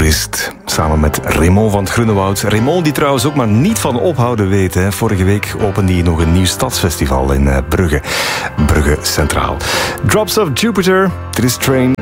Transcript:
toerist. Samen met Raymond van het Groenewoud. Raymond die trouwens ook maar niet van ophouden weet. Hè. Vorige week opende hij nog een nieuw stadsfestival in Brugge. Brugge Centraal. Drops of Jupiter. Dit is Train.